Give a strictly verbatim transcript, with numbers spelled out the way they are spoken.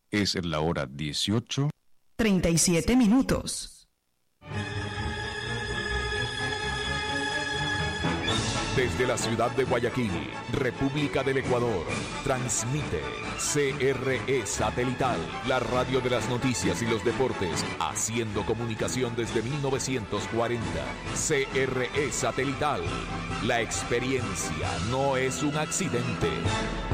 Es la hora dieciocho. treinta y siete minutos. Desde la ciudad de Guayaquil, República del Ecuador, transmite C R E Satelital, la radio de las noticias y los deportes, haciendo comunicación desde mil novecientos cuarenta. C R E Satelital, la experiencia no es un accidente.